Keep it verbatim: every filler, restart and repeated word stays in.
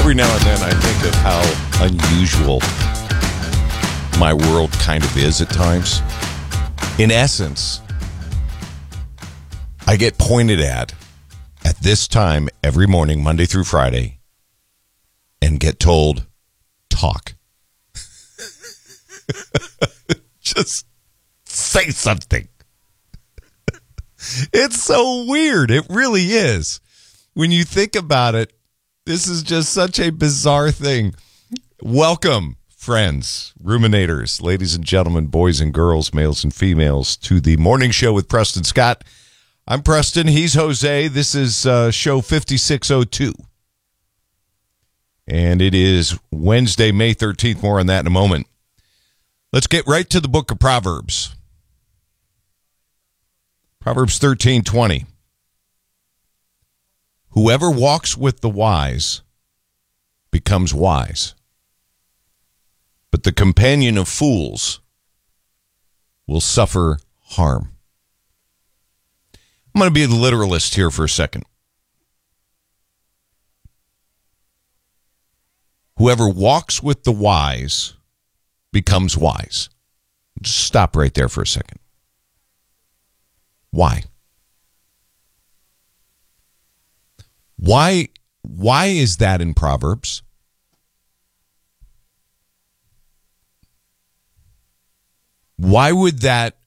Every now and then I think of how unusual my world kind of is at times. In essence, I get pointed at at this time every morning, Monday through Friday, and get told, talk. Just say something. It's so weird. It really is. When you think about it, this is just such a bizarre thing. Welcome, friends, ruminators, ladies and gentlemen, boys and girls, males and females, to the morning show with Preston Scott. I'm Preston. He's Jose. This is uh, show fifty-six oh two. And it is Wednesday, May thirteenth. More on that in a moment. Let's get right to the book of Proverbs. Proverbs thirteen twenty. Whoever walks with the wise becomes wise, but the companion of fools will suffer harm. I'm going to be the literalist here for a second. Whoever walks with the wise becomes wise. Just stop right there for a second. Why? Why, why is that in Proverbs? Why would that